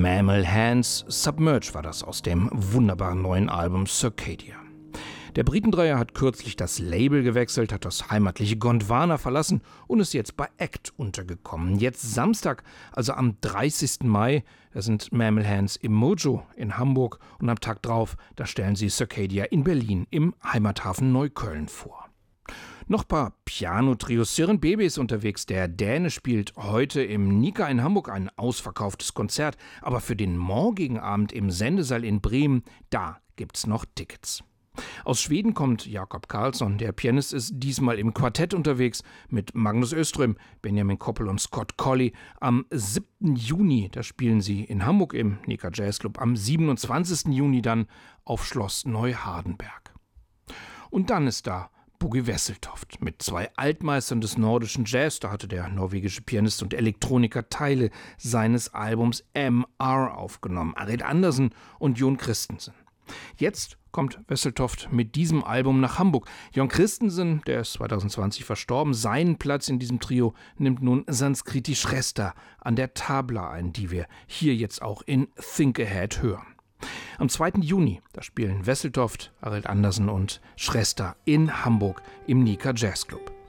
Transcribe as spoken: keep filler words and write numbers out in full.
Mammal Hands, Submerge war das aus dem wunderbaren neuen Album Circadia. Der Britendreier hat kürzlich das Label gewechselt, hat das heimatliche Gondwana verlassen und ist jetzt bei Act untergekommen. Jetzt Samstag, also am dreißigsten Mai, da sind Mammal Hands im Mojo in Hamburg und am Tag drauf, da stellen sie Circadia in Berlin im Heimathafen Neukölln vor. Noch ein paar Piano-Trios. Sören Bebe ist unterwegs. Der Däne spielt heute im Nika in Hamburg ein ausverkauftes Konzert. Aber für den morgigen Abend im Sendesaal in Bremen, da gibt's noch Tickets. Aus Schweden kommt Jakob Karlsson. Der Pianist ist diesmal im Quartett unterwegs mit Magnus Öström, Benjamin Koppel und Scott Colley. Am siebten Juni, da spielen sie in Hamburg im Nika Jazz Club. Am siebenundzwanzigsten Juni dann auf Schloss Neuhardenberg. Und dann ist da Bugge Wesseltoft mit zwei Altmeistern des nordischen Jazz. Da hatte der norwegische Pianist und Elektroniker Teile seines Albums M R aufgenommen. Arild Andersen und Jon Christensen. Jetzt kommt Wesseltoft mit diesem Album nach Hamburg. Jon Christensen, der ist zwanzig zwanzig verstorben, seinen Platz in diesem Trio nimmt nun Sanskriti Shrestha an der Tabla ein, die wir hier jetzt auch in Think Ahead hören. Am zweiten Juni, da spielen Wesseltoft, Arild Andersen und Shrestha in Hamburg im Nika Jazz Club.